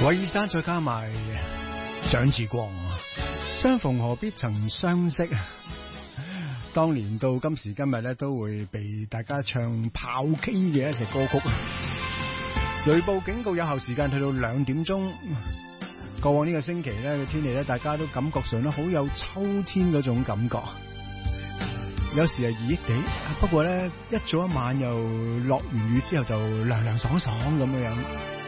韋山再加埋蔣志光，相逢何必曾相識。當年到今時今日咧，都會被大家唱炮 K 嘅一隻歌曲。雷暴警告有效時間去到2點鐘。過往呢個星期咧嘅天氣咧，大家都感覺上咧好有秋天嗰種感覺。有時係熱熱地，不過咧一早一晚又落完雨之後就涼涼爽爽咁樣。